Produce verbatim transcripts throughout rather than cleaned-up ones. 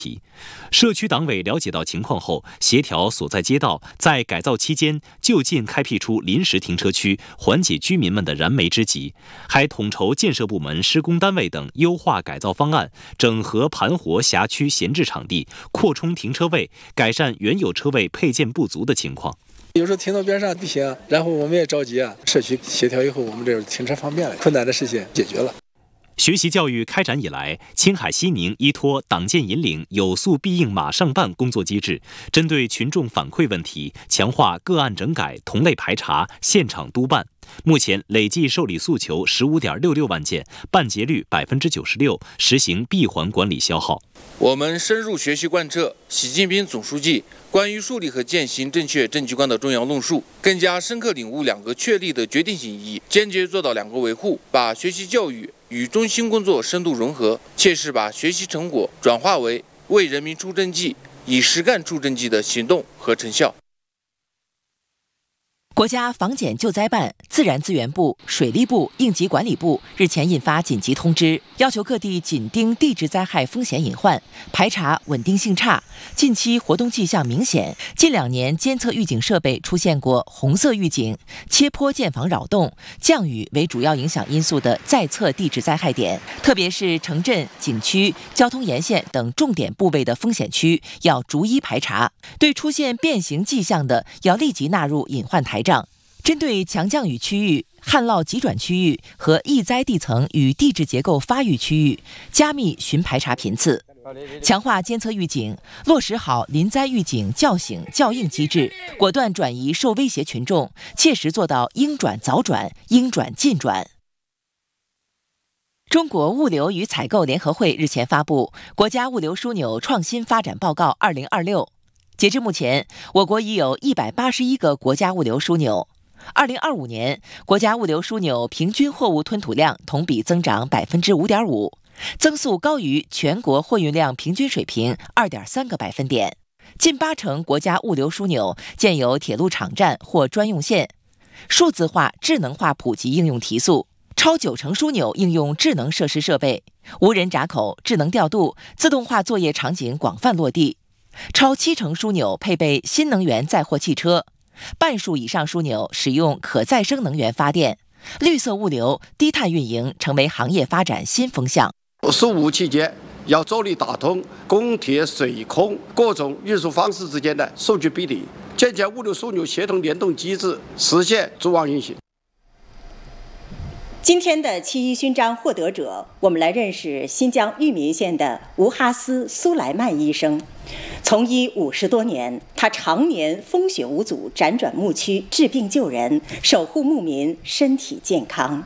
社区党委了解到情况后，协调所在街道在改造期间就近开辟出临时停车区，缓解居民们的燃眉之急，还统筹建设部门、施工单位等优化改造方案，整合盘活辖区闲置场地，扩充停车位，改善原有车位配件不足的情况。 有时候停到边上不行，然后我们也着急啊。社区协调以后，我们这停车方便了，困难的事情解决了。 学习教育开展以来，青海西宁依托党建引领、有诉必应马上办工作机制，针对群众反馈问题，强化个案整改、同类排查、现场督办。目前累计受理诉求十五点六六万件，办结率百分之九十六，实行闭环管理消耗。 我们深入学习贯彻习近平总书记关于树立和践行正确政绩观的重要论述，更加深刻领悟两个确立的决定性意义，坚决做到两个维护，把学习教育与中心工作深度融合，切实把学习成果转化为为人民出政绩、以实干出政绩的行动和成效。 国家防检救灾办、自然资源部、水利部、应急管理部日前印发紧急通知，要求各地紧盯地质灾害风险隐患，排查稳定性差、近期活动迹象明显、近两年监测预警设备出现过红色预警、切坡建房扰动、降雨为主要影响因素的在测地质灾害点，特别是城镇、景区、交通沿线等重点部位的风险区，要逐一排查。对出现变形迹象的，要立即纳入隐患台账。针对强降雨区域、旱涝急转区域和易灾地层与地质结构发育区域，加密巡排查频次，强化监测预警，落实好临灾预警叫醒叫应机制，果断转移受威胁群众，切实做到应转早转、应转尽转。中国物流与采购联合会日前发布《国家物流枢纽创新发展报告二零二六》，截至目前，我国已有一百八十一个国家物流枢纽。二零二五年，国家物流枢纽平均货物吞吐量同比增长百分之五点五，增速高于全国货运量平均水平二点三个百分点。近八成国家物流枢纽建有铁路场站或专用线，数字化、智能化普及应用提速，超九成枢纽应用智能设施设备，无人闸口、智能调度、自动化作业场景广泛落地，超七成枢纽配备新能源载货汽车。半数以上枢纽使用可再生能源发电，绿色物流、低碳运营成为行业发展新风向。 十五期间要着力打通公铁、水空各种运输方式之间的数据比例，建建物流枢纽协同联动机制，实现组网运行。 今天的七一勋章获得者，我们来认识新疆玉民县的吴哈斯·苏莱曼医生。从医五十多年，他常年风雪无阻，辗转牧区治病救人，守护牧民身体健康。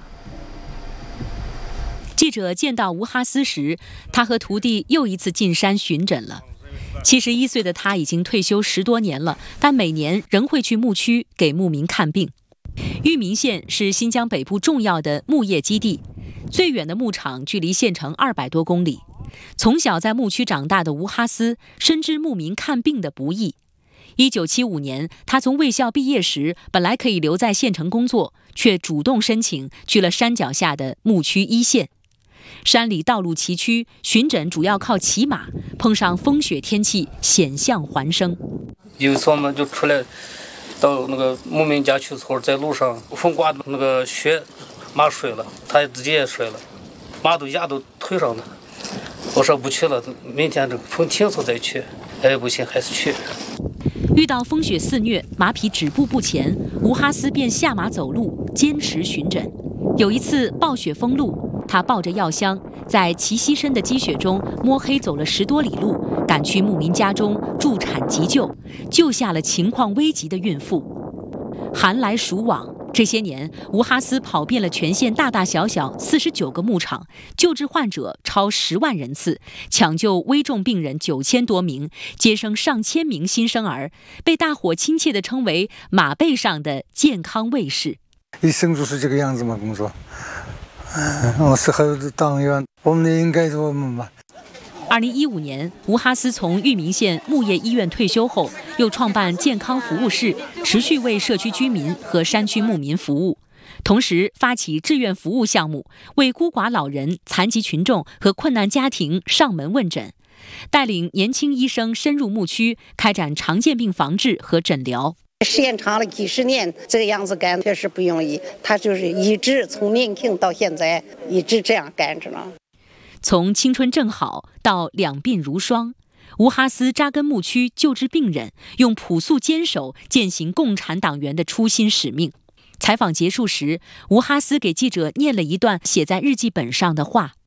记者见到吴哈斯时，他和徒弟又一次进山巡诊了。七十一岁的他已经退休十多年了，但每年仍会去牧区给牧民看病。玉民县是新疆北部重要的牧业基地，最远的牧场距离县城二百多公里。从小在牧区长大的吴哈斯深知牧民看病的不易。一九七五年，他从卫校毕业时，本来可以留在县城工作，却主动申请去了山脚下的牧区一线。山里道路崎岖，巡诊主要靠骑马，碰上风雪天气，险象环生。 有一次我们就出来到那个牧民家去时，在路上风刮的那个雪，马摔了，他自己也摔了，马都压到腿上了。我说不去了，明天这个风停时再去。哎，不行，还是去。 遇到风雪肆虐，马匹止步不前，吴哈斯便下马走路，坚持巡诊。有一次暴雪封路，他抱着药箱，在齐膝深的积雪中摸黑走了十多里路，赶去牧民家中助产急救，救下了情况危急的孕妇。寒来暑往，这些年，吴哈斯跑遍了全县大大小小四十九个牧场，救治患者超十万人次，抢救危重病人九千多名，接生上千名新生儿，被大伙亲切地称为“马背上的健康卫士”。 一生就是这个样子嘛，工作。嗯，我适合当员，我们也应该做我们吧。 二零一五年，吴哈斯从玉民县牧业医院退休后，又创办健康服务室，持续为社区居民和山区牧民服务。同时发起志愿服务项目，为孤寡老人、残疾群众和困难家庭上门问诊， 带领年轻医生深入牧区，开展常见病防治和诊疗。 时间长了几十年，这个样子干确实不容易。他就是一直从年轻到现在一直这样干着呢。 从青春正好到两鬓如霜，吴哈斯扎根牧区救治病人，用朴素坚守践行共产党员的初心使命。采访结束时，吴哈斯给记者念了一段写在日记本上的话。